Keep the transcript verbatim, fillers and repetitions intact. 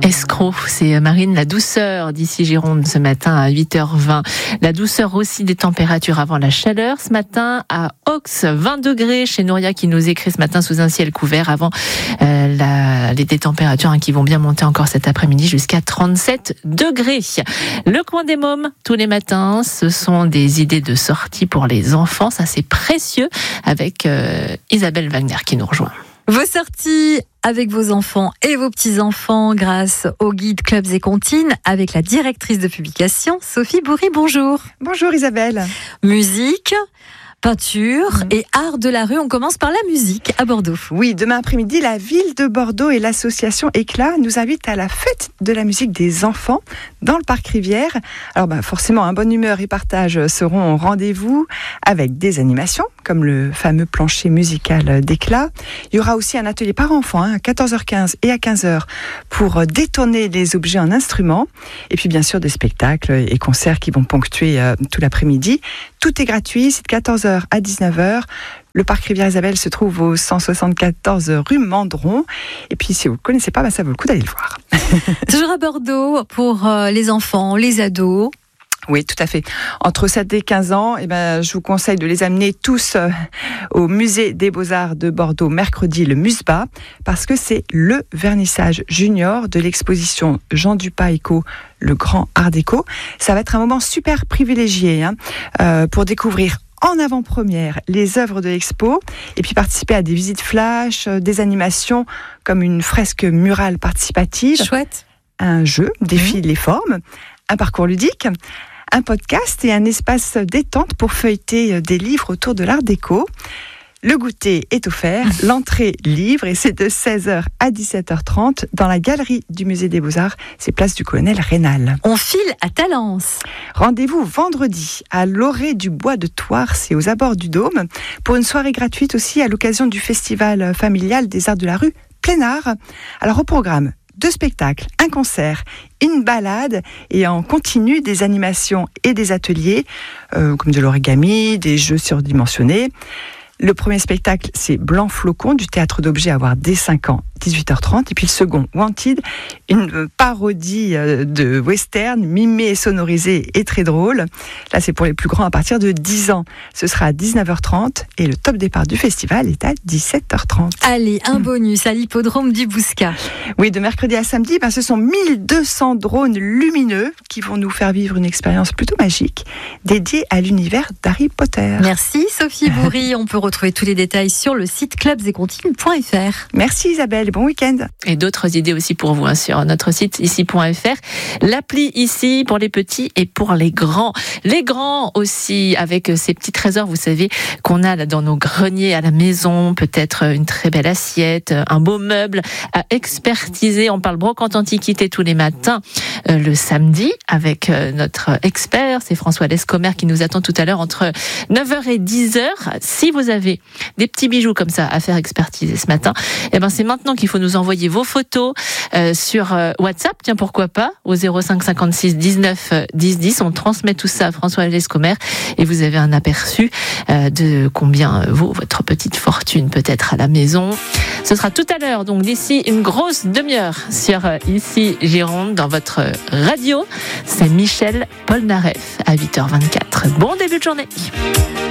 Escroc, c'est Marine La Douceur d'ici Gironde ce matin à huit heures vingt. La douceur aussi des températures avant la chaleur ce matin à Aux, vingt degrés chez Nouria qui nous écrit ce matin sous un ciel couvert avant euh, la, les des températures hein, qui vont bien monter encore cet après-midi jusqu'à trente-sept degrés. Le coin des mômes tous les matins, ce sont des idées de sortie pour les enfants, ça c'est précieux avec euh, Isabelle Wagner qui nous rejoint. Vos sorties avec vos enfants et vos petits-enfants grâce au guide Clubs et Comptines avec la directrice de publication, Sophie Bourri. Bonjour. Bonjour Isabelle. Musique, peinture mmh. et art de la rue. On commence par la musique à Bordeaux. Oui, demain après-midi, la ville de Bordeaux et l'association Éclat nous invitent à la fête de la musique des enfants dans le parc Rivière. Alors bah, forcément, un bonne humeur et partage seront au rendez-vous avec des animations comme le fameux plancher musical d'Éclat. Il y aura aussi un atelier par enfant hein, à quatorze heures quinze et à quinze heures pour détourner les objets en instruments. Et puis bien sûr des spectacles et concerts qui vont ponctuer euh, tout l'après-midi. Tout est gratuit, c'est de quatorze heures à dix-neuf heures. Le parc Rivière-Isabelle se trouve au cent soixante-quatorze rue Mandron. Et puis si vous ne connaissez pas, bah, ça vaut le coup d'aller le voir. Toujours à Bordeaux pour euh, les enfants, les ados. Oui, tout à fait. Entre sept et quinze ans, eh ben, je vous conseille de les amener tous euh, au musée des Beaux-Arts de Bordeaux, mercredi, le Musba, parce que c'est le vernissage junior de l'exposition Jean Dupas et Co, le grand art déco. Ça va être un moment super privilégié hein, euh, pour découvrir en avant-première les œuvres de l'expo et puis participer à des visites flash, euh, des animations comme une fresque murale participative. Chouette. Un jeu, défie mmh. les formes, un parcours ludique, un podcast et un espace détente pour feuilleter des livres autour de l'art déco. Le goûter est offert, l'entrée libre et c'est de seize heures à dix-sept heures trente dans la galerie du musée des Beaux-Arts, c'est place du Colonel Rénal. On file à Talence. Rendez-vous vendredi à l'Orée du Bois de Thouars et aux abords du Dôme pour une soirée gratuite aussi à l'occasion du festival familial des arts de la rue Plein Art. Alors au programme, deux spectacles, un concert, une balade et en continu des animations et des ateliers euh, comme de l'origami, des jeux surdimensionnés. Le premier spectacle, c'est Blanc Flocon du théâtre d'objets à voir dès cinq ans, dix-huit heures trente. Et puis le second, Wanted, une parodie de western, mimée et sonorisée et très drôle. Là, c'est pour les plus grands à partir de dix ans. Ce sera à dix-neuf heures trente et le top départ du festival est à dix-sept heures trente. Allez, un bonus à l'hippodrome du Bouscat. Oui, de mercredi à samedi, ben, ce sont mille deux cents drones lumineux qui vont nous faire vivre une expérience plutôt magique dédiée à l'univers d'Harry Potter. Merci Sophie Bourri. On peut retrouver tous les détails sur le site clubs et comptines point f r. Merci Isabelle, bon week-end. Et d'autres idées aussi pour vous hein, sur notre site ici point f r. L'appli ici pour les petits et pour les grands. Les grands aussi avec ces petits trésors, vous savez, qu'on a là dans nos greniers à la maison, peut-être une très belle assiette, un beau meuble à expertiser. On parle brocante antiquité tous les matins euh, le samedi avec euh, notre expert, c'est François Lescomer qui nous attend tout à l'heure entre neuf heures et dix heures. Si vous avez des petits bijoux comme ça à faire expertiser ce matin, eh ben c'est maintenant qu'il faut nous envoyer vos photos euh, sur euh, WhatsApp, tiens pourquoi pas, au zéro cinq cinquante-six dix-neuf dix dix. On transmet tout ça à François Lescomer et vous avez un aperçu euh, de combien vaut votre petite fortune peut-être à la maison. Ce sera tout à l'heure, donc d'ici une grosse demi-heure sur euh, ici Gironde dans votre radio. C'est Michel Polnareff à huit heures vingt-quatre. Bon début de journée.